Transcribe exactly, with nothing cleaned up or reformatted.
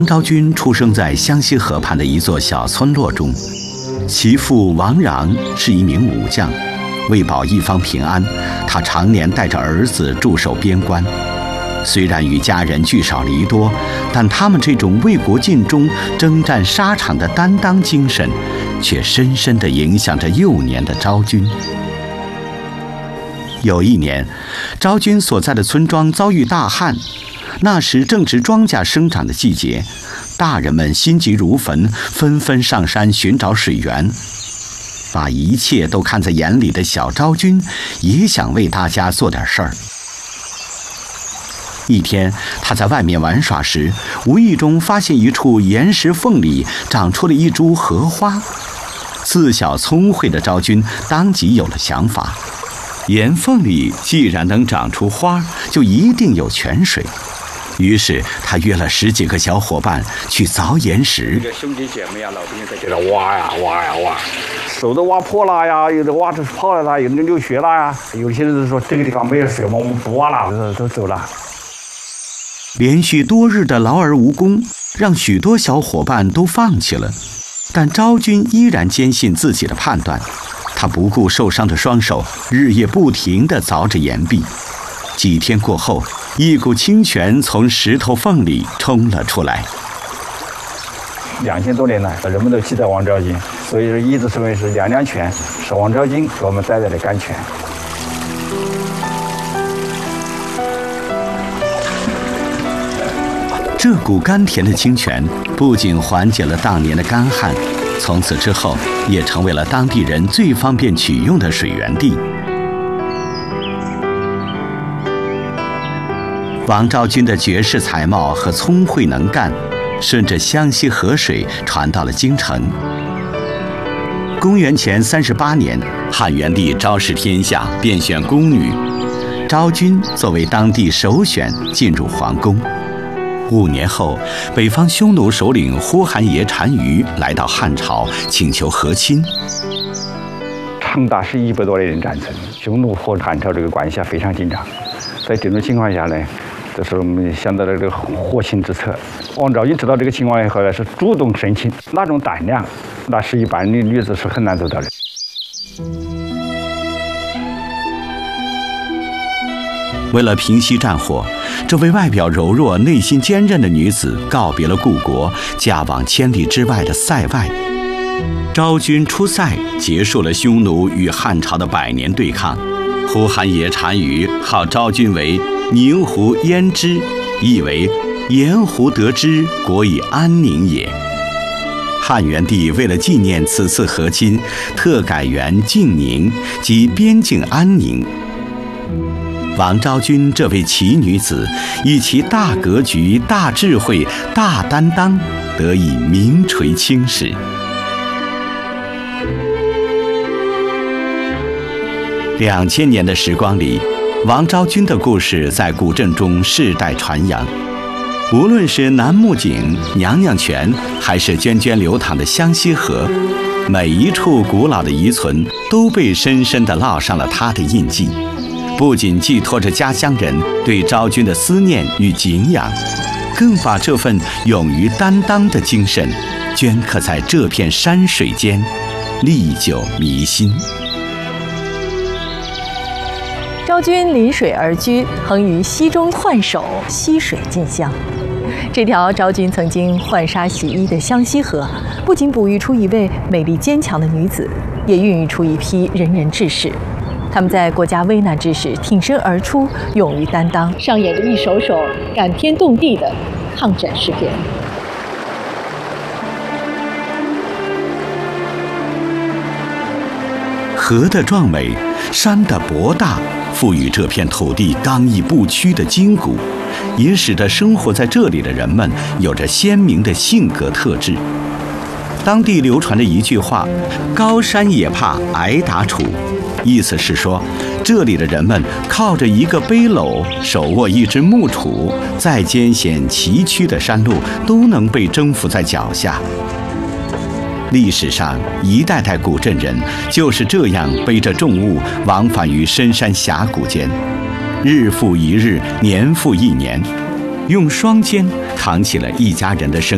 王昭君出生在湘西河畔的一座小村落中，其父王穰是一名武将，为保一方平安，他常年带着儿子驻守边关。虽然与家人聚少离多，但他们这种为国尽忠、征战沙场的担当精神，却深深地影响着幼年的昭君。有一年，昭君所在的村庄遭遇大旱，那时正值庄稼生长的季节，大人们心急如焚，纷纷上山寻找水源。把一切都看在眼里的小昭君，也想为大家做点事儿。一天，她在外面玩耍时，无意中发现一处岩石缝里长出了一株荷花。自小聪慧的昭君当即有了想法。岩缝里既然能长出花，就一定有泉水。于是他约了十几个小伙伴去凿岩石。 兄弟姐妹啊，老兵在这里挖呀挖呀挖，手都挖破了呀，有的挖出泡了啦，有的流血了呀。有些人就说这个地方没有水嘛，我们不挖了，都走了。 连续多日的劳而无功，让许多小伙伴都放弃了。但昭君依然坚信自己的判断。他不顾受伤的双手，日夜不停地凿着岩壁。几天过后，一股清泉从石头缝里冲了出来。 两千多年来，人们都记得王昭君，所以说一直称为是两两泉，是王昭君给我们带来的甘泉。 这股甘甜的清泉不仅缓解了当年的干旱，从此之后也成为了当地人最方便取用的水源地。王昭君的绝世才貌和聪慧能干，顺着湘西河水传到了京城。公元前三十八年，汉元帝昭示天下，便选宫女，昭君作为当地首选进入皇宫。五年后，北方匈奴首领呼韩邪单于来到汉朝，请求和亲。 长达是一百多年的战争，匈奴和汉朝这个关系啊非常紧张。在这种情况下呢，这时候我们想到了这个和亲之策。王昭君知道这个情况以后呢，是主动申请，那种胆量，那是一般的女子是很难做到的。 为了平息战火，这位外表柔弱、内心坚韧的女子告别了故国，嫁往千里之外的塞外。昭君出塞，结束了匈奴与汉朝的百年对抗。呼韩邪单于号昭君为宁胡胭脂，意为盐湖得之，国以安宁也。汉元帝为了纪念此次和亲，特改元静宁，即边境安宁。王昭君这位奇女子，以其大格局、大智慧、大担当，得以名垂青史。两千年的时光里，王昭君的故事在古镇中世代传扬。无论是楠木井、娘娘泉，还是涓涓流淌的湘西河，每一处古老的遗存都被深深地烙上了她的印记。不仅寄托着家乡人对昭君的思念与敬仰，更把这份勇于担当的精神镌刻在这片山水间，历久弥新。 昭君临水而居，横于溪中浣手，溪水尽香。这条昭君曾经浣纱洗衣的湘西河，不仅哺育出一位美丽坚强的女子，也孕育出一批仁人志士。他们在国家危难之时挺身而出，勇于担当，上演着一首首感天动地的抗战诗篇。 河的壮美，山的博大，赋予这片土地刚毅不屈的筋骨，也使得生活在这里的人们有着鲜明的性格特质。当地流传着一句话：“高山也怕挨打杵”，意思是说，这里的人们靠着一个背篓，手握一只木杵，再艰险崎岖的山路都能被征服在脚下。历史上，一代代古镇人就是这样背着重物往返于深山峡谷间，日复一日，年复一年，用双肩扛起了一家人的生